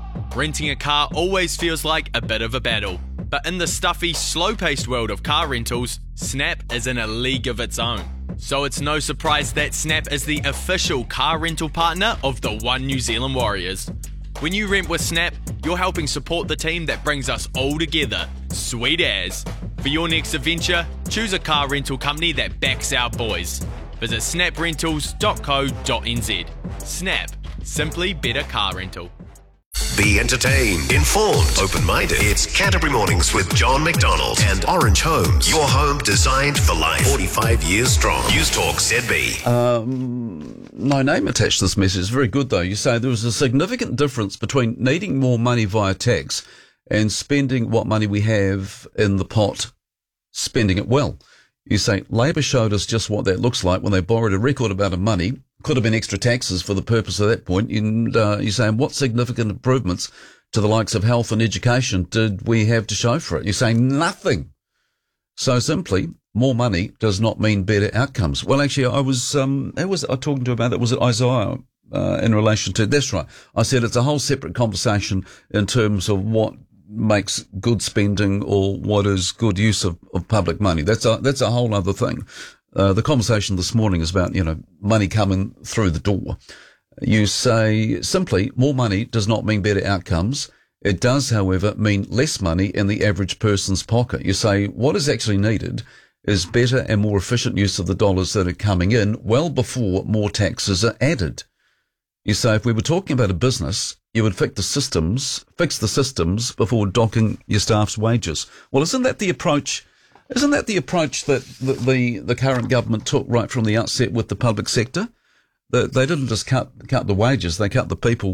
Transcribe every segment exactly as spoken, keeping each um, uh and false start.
Renting a car always feels like a bit of a battle, but in the stuffy, slow-paced world of car rentals, Snap is in a league of its own. So it's no surprise that Snap is the official car rental partner of the One New Zealand Warriors. When you rent with Snap, you're helping support the team that brings us all together. Sweet as. For your next adventure, choose a car rental company that backs our boys. Visit snap rentals dot co dot n z. Snap. Simply better car rental. Be entertained, informed, open-minded. It's Canterbury Mornings with John McDonald and Orange Homes. Your home designed for life. forty-five years strong. News Talk Z B. Um, no name attached to this message. It's very good, though. You say there was a significant difference between needing more money via tax and spending what money we have in the pot, spending it well. You say Labor showed us just what that looks like when they borrowed a record amount of money. Could have been extra taxes for the purpose of that point. And uh, you're saying what significant improvements to the likes of health and education did we have to show for it? You're saying nothing. So simply, more money does not mean better outcomes. Well, actually, I was, um, who was I talking to about that? Was it Isaiah uh, in relation to, that's right. I said it's a whole separate conversation in terms of what makes good spending or what is good use of, of public money. That's a, that's a whole other thing. Uh, the conversation this morning is about, you know, money coming through the door. You say simply more money does not mean better outcomes. It does, however, mean less money in the average person's pocket. You say what is actually needed is better and more efficient use of the dollars that are coming in well before more taxes are added. You say if we were talking about a business, you would fix the systems, fix the systems before docking your staff's wages. Well, isn't that the approach? Isn't that the approach that the, the, the current government took right from the outset with the public sector? That they didn't just cut cut the wages, they cut the people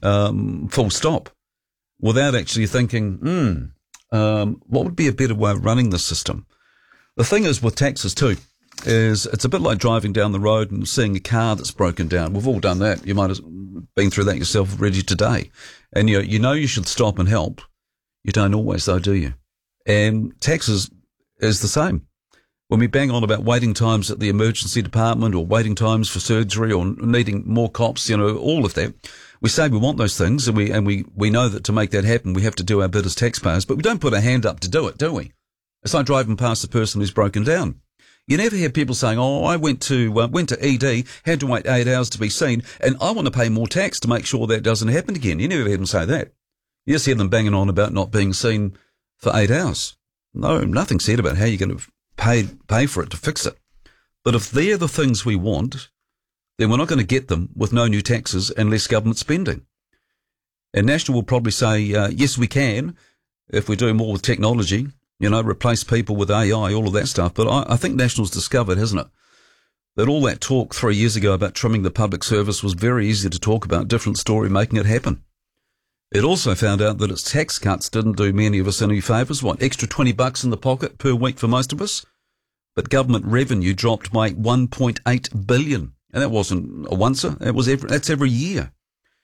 um, full stop, without actually thinking, hmm, um, what would be a better way of running the system? The thing is with taxes too, is it's a bit like driving down the road and seeing a car that's broken down. We've all done that. You might have been through that yourself already today. And you, you know you should stop and help. You don't always though, do you? And taxes is the same. When we bang on about waiting times at the emergency department or waiting times for surgery or needing more cops, you know, all of that, we say we want those things and we and we, we know that to make that happen we have to do our bit as taxpayers, but we don't put a hand up to do it, do we? It's like driving past a person who's broken down. You never hear people saying, oh, I went to uh, went to E D, had to wait eight hours to be seen, and I want to pay more tax to make sure that doesn't happen again. You never hear them say that. You just hear them banging on about not being seen for eight hours. No, nothing said about how you're going to pay pay for it to fix it. But if they're the things we want, then we're not going to get them with no new taxes and less government spending. And National will probably say, uh, yes, we can, if we do more with technology, you know, replace people with A I, all of that stuff. But I, I think National's discovered, hasn't it, that all that talk three years ago about trimming the public service was very easy to talk about, different story, making it happen. It also found out that its tax cuts didn't do many of us any favours. What, extra twenty bucks in the pocket per week for most of us? But government revenue dropped by one point eight billion. And that wasn't a oncer. That was every, that's every year.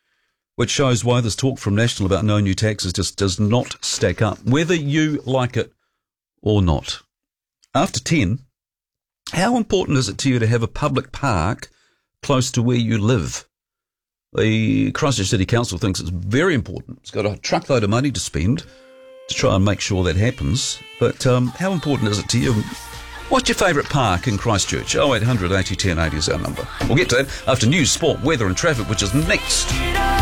Which shows why this talk from National about no new taxes just does not stack up, whether you like it or not. After ten, how important is it to you to have a public park close to where you live? The Christchurch City Council thinks it's very important. It's got a truckload of money to spend to try and make sure that happens. But um, how important is it to you? What's your favourite park in Christchurch? oh eight hundred eighty ten eighty is our number. We'll get to that after news, sport, weather and traffic, which is next.